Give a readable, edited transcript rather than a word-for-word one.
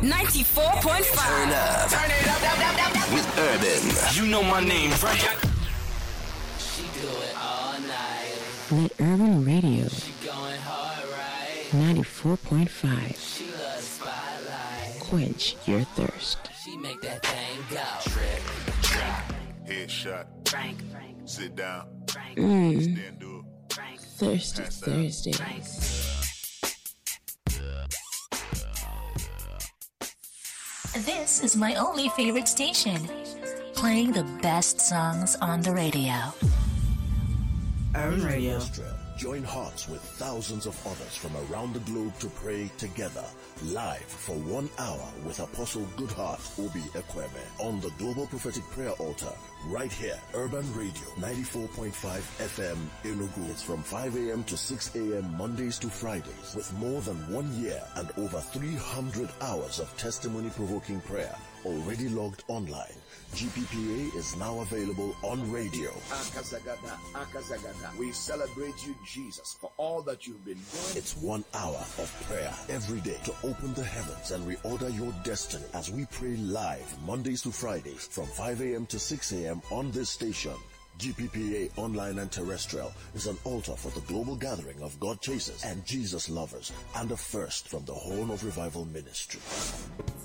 94.5. Turn up. Turn it up. With Urban. You know my name, right? She do it all night. Let Urban Radio She going hard, right? 94.5 She loves spotlight. quench your thirst. She make that thing go. Headshot. Frank. Sit down. Mmm, Stand up. thirsty Thursdays. This is my only favorite station, playing the best songs on the radio. Urban Radio. Join hearts with thousands of others from around the globe to pray together, live for 1 hour with Apostle Goodheart Obi Ekweme on the Global Prophetic Prayer Altar, right here, Urban Radio 94.5 FM Enugu. It's from 5 a.m. to 6 a.m. Mondays to Fridays, with more than 1 year and over 300 hours of testimony-provoking prayer already logged online. GPPA is now available on radio. Akazagada, Akazagada. We celebrate you, Jesus, for all that you've been doing. It's 1 hour of prayer every day to open the heavens and reorder your destiny as we pray live Mondays to Fridays from 5 a.m. to 6 a.m. on this station. GPPA Online and Terrestrial is an altar for the global gathering of God chasers and Jesus lovers, and a first from the Horn of Revival Ministry.